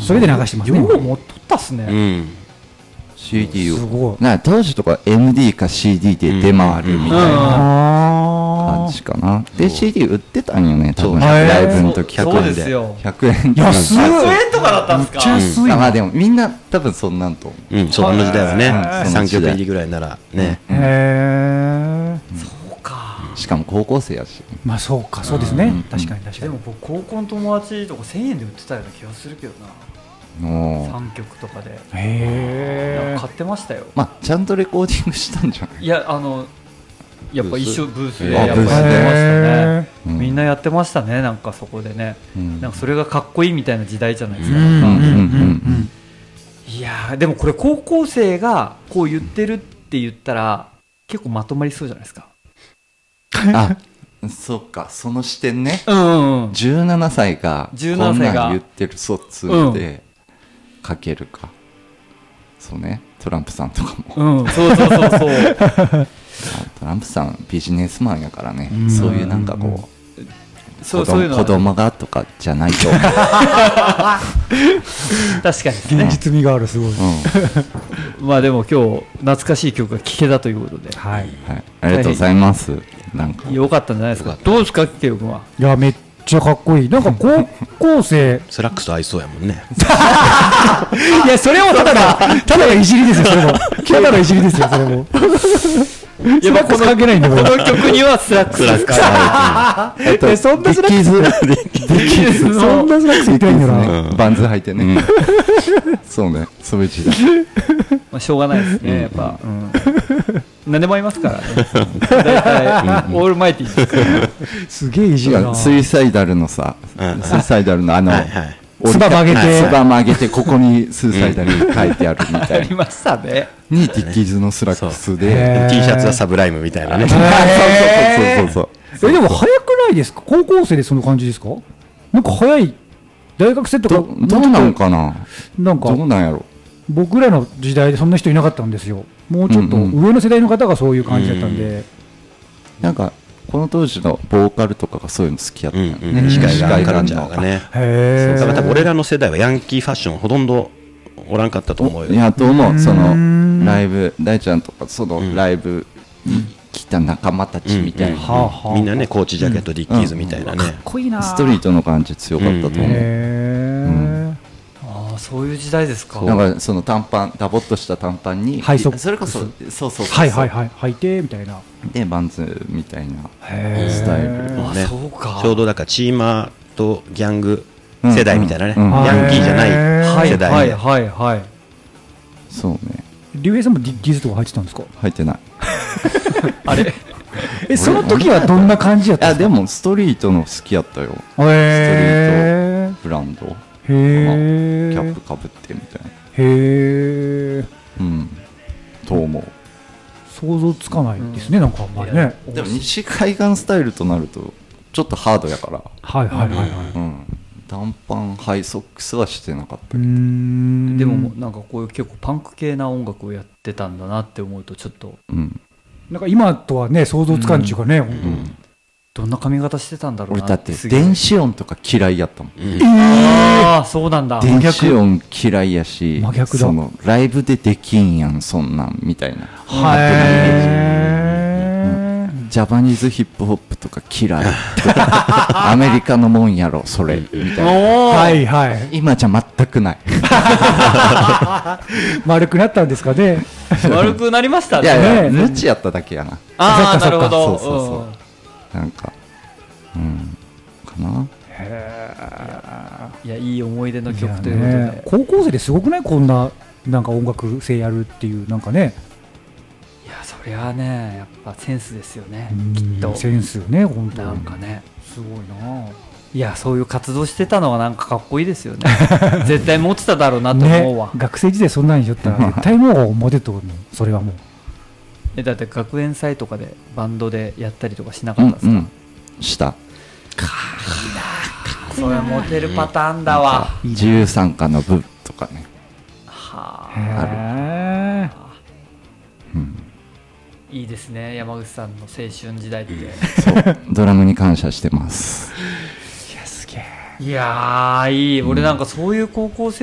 それで流してますね。 よう持っとったっすね。 うん。 CD をすごい。 当時とか MD か CD で出回るみたいな感じかな。で CD 売ってたんよね、多分ライブの時そうですよ。 100円。 安い。 100円とかだったんですか。 めっちゃ安い。 まあでもみんな多分そんなんと思う。 うん、その時代はね、 うん 3曲入りぐらいならね。 へえ。 そうか。 しかも高校生やし。 まあそうか、そうですね。確かに確かに。 でも僕高校の友達とか1000円で売ってたような気がするけどな。3曲とかで。 へえ。 買ってましたよ。 まあちゃんとレコーディングしたんじゃない？ いややっぱ一緒ブースであやっぱやってましたね。 うん、 みんなやってましたね。なんかそこでね、なんかそれがかっこいいみたいな時代じゃないですか。いやーでもこれ高校生がこう言ってるって言ったら結構まとまりそうじゃないですか。 あ、そっか、その視点ね。17歳がこんなん言ってる卒で書けるか。そうね、トランプさんとかも。 そうそうそうそう。 トランプさんビジネスマンやからね、そういうなんかこう、 そういうの子供がとかじゃないと。 確かにですね。 現実味がある、すごい。 まあでも今日懐かしい曲が聴けたということで、 はい、 ありがとうございます。なんか良かったんじゃないですか。どうですか、ケイ君は。 いや、めっちゃかっこいい。なんか高校生スラックスと合いそうやもんね。 いや、それもただのいじりですよ、それも。ただのいじりですよ、それも。スラックス関係ないんだけど。 この曲にはスラックスですから。 そんなスラックスそんなスラックスいってないんだな。 バンズ履いてね。そうね、そういう時代。 まあしょうがないですね、やっぱ。何でもありますからね。大体オールマイティーですから。 すげえいじりだ。 スイサイダルのさ、スイサイダルのつば曲げて、 つば曲げて、ここにスーサイダル書いてあるみたいな。 ありましたね。 にティッキーズのスラックスで。 T シャツはサブライムみたいなね。 そう。 でも早くないですか？高校生でその感じですか？なんか早い。大学生とか。 どうなんかな？ なんか。 どうなんやろ？ 僕らの時代でそんな人いなかったんですよ。もうちょっと上の世代の方がそういう感じだったんで。 なんか、この当時のボーカルとかがそういうの好きやったよね。 司会がカルチャーがね。 へえ。 だから多分俺らの世代はヤンキーファッションほとんどおらんかったと思うよ。 いや、と思う。その、ライブ、大ちゃんとか、そのライブに来た仲間たちみたいな。 みんなね、コーチジャケット、ディッキーズみたいなね。 かっこいいな。 ストリートの感じ強かったと思う。 そういう時代ですか。 なんかその短パン、ダボっとした短パンに、それこそ、そう。 はい、履いてみたいな。 で、バンズみたいなスタイル。 ね、 そうか。 ちょうどだからチーマーとギャング世代みたいなね。ヤンキーじゃない世代。 はい。 そうね。 竜兵さんもディッキーズとか入ってたんですか？ 入ってない。 あれその時はどんな感じやったんですか？ でもストリートの好きやったよ。ストリートブランド。キャップかぶってみたいな。と思う。 想像つかないですね、なんかあんまりね。 でも西海岸スタイルとなるとちょっとハードやから。短パンハイソックスはしてなかったけど。でもなんかこういう結構パンク系な音楽をやってたんだなって思うとちょっと。 なんか今とはね想像つかんっていうかね。 どんな髪型してたんだろうな。 俺だって電子音とか嫌いやったもん。 ああ、そうなんだ。 電子音嫌いやし、そのライブでできんやんそんなんみたいな。ジャパニーズヒップホップとか嫌い。アメリカのもんやろそれみたいな。今じゃ全くない。 丸くなったんですかね。 丸くなりましたね。 いやいや、無知やっただけやな。 ああ、なるほど。 そう。なんか、かな。 いや、いい思い出の曲ということで。 高校生ですごくない？こんななんか音楽性やるっていうなんかね。 いや、そりゃね、やっぱセンスですよね。きっと。 センスよね、本当に。 なんかね、 すごいな。 いや、そういう活動してたのはなんかかっこいいですよね。絶対持ってただろうなと思うわ。 学生時代そんなにしよったら絶対もうモテとるの。それはもう。 だって学園祭とかでバンドでやったりとかしなかったですか？ した。 それモテるパターンだわ。 自由参加の部とかね。 ある。いいですね、山口さんの青春時代って。 そうドラムに感謝してます。 いや、すげえ。 いやー、いい。俺なんかそういう高校生